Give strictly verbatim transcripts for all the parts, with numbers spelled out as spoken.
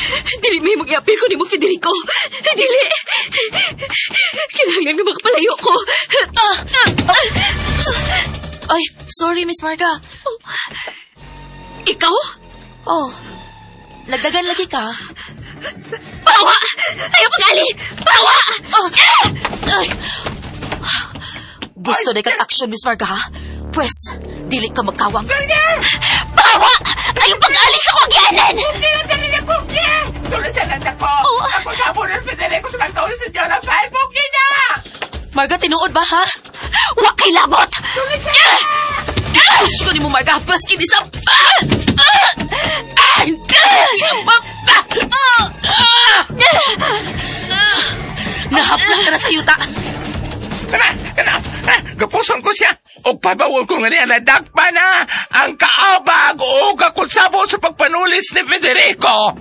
Dili may mag-i-apil ko ni mo, Federico. Dili. Kailangan nga makapalayo ko. Ah, ah, ah. Ay, sorry, Miss Marga. Ikaw? Oh, nagdagan lagi ka? Bawa! Ayaw pag-ali! Bawa! Oh. Ay. Gusto na kang action, Miss Marga, ha? Pwes, dili ka magkawang. Bawa! Ayaw pag-ali sa kogyanan! Hindi na sa nila, Puki! Tulusan ako! Ako sa mo ng Federico sa magtawin sa Diyola five, Puki na! Marga, tinuod ba, ha? Huwag kay labot! Tulusan na! Gusto ko ni mo, Marga. Pwes, kinisa. Ah! Ah! Ah! Kinisa pa! Ah! Ah! Ah! Nahaplang ka na sa yuta. Kana, kana, ah, gapuson ko siya. O pabawal ko nga niya na dakpa na ang kaabag o kakutsabo sa pagpanulis ni Federico.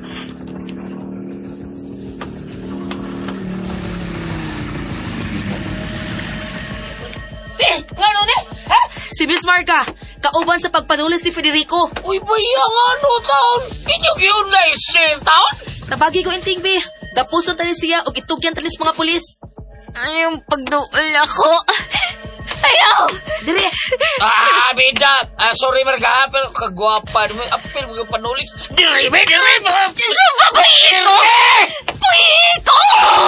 Eh, ngano ni? Ha? Si Miss Marga, kauban sa pagpanulis ni Federico. Uy, bayang ano, taon? Inyong yun na isir, taon? Tabagi ko inting, be. Dapuson tani siya o itugyan tani sa mga pulis. Ayong pagduol ako. Ayaw! Dire. Ah, bida. Ah, sorry, Marga, pero kagwapa. Apil mo yung panulis. Diri, be, diri, be. Sa babae ito! Puwi ko!